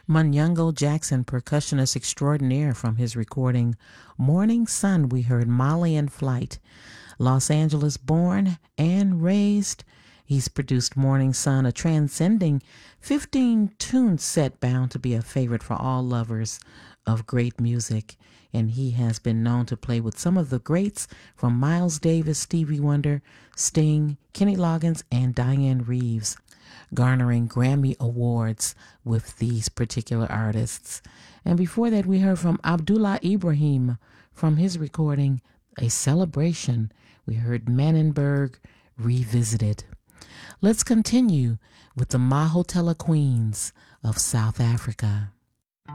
Munyango Jackson, percussionist extraordinaire, from his recording Morning Sun, we heard Malian Flight. Los Angeles born and raised, he's produced Morning Sun, a transcending 15-tune set bound to be a favorite for all lovers of great music. And he has been known to play with some of the greats from Miles Davis, Stevie Wonder, Sting, Kenny Loggins, and Diane Reeves, garnering Grammy Awards with these particular artists. And before that, we heard from Abdullah Ibrahim from his recording A Celebration. We heard Manenberg Revisited. Let's continue with the Mahotella Queens of South Africa.